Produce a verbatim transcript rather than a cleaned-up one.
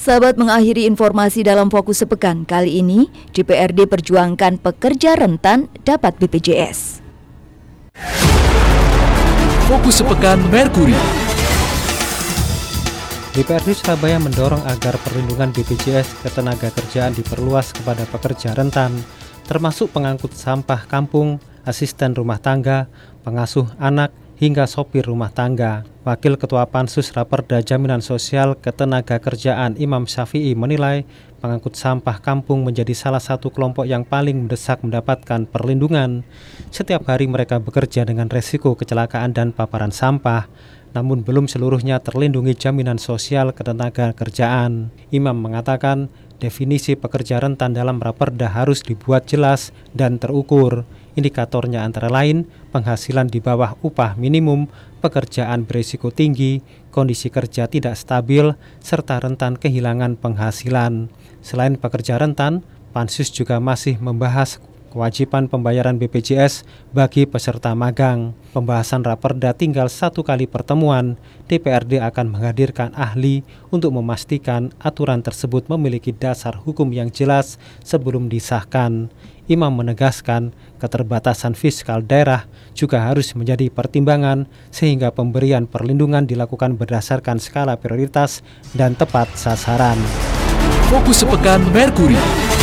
Sahabat, mengakhiri informasi dalam Fokus Sepekan kali ini, D P R D perjuangkan pekerja rentan dapat B P J S. Fokus Sepekan Merkuri. D P R D Surabaya mendorong agar perlindungan B P J S ketenagakerjaan diperluas kepada pekerja rentan, termasuk pengangkut sampah kampung, asisten rumah tangga, pengasuh anak, hingga sopir rumah tangga. Wakil Ketua Pansus Raperda Jaminan Sosial Ketenagakerjaan Imam Syafi'i menilai pengangkut sampah kampung menjadi salah satu kelompok yang paling mendesak mendapatkan perlindungan. Setiap hari mereka bekerja dengan resiko kecelakaan dan paparan sampah, namun belum seluruhnya terlindungi jaminan sosial ketenagakerjaan. Imam mengatakan definisi pekerja rentan dalam Raperda harus dibuat jelas dan terukur. Indikatornya antara lain penghasilan di bawah upah minimum, pekerjaan berisiko tinggi, kondisi kerja tidak stabil, serta rentan kehilangan penghasilan. Selain pekerja rentan, Pansus juga masih membahas kewajiban pembayaran B P J S bagi peserta magang. Pembahasan Raperda tinggal satu kali pertemuan. D P R D akan menghadirkan ahli untuk memastikan aturan tersebut memiliki dasar hukum yang jelas sebelum disahkan. Imam menegaskan keterbatasan fiskal daerah juga harus menjadi pertimbangan sehingga pemberian perlindungan dilakukan berdasarkan skala prioritas dan tepat sasaran. Fokus Sepekan Merkuri.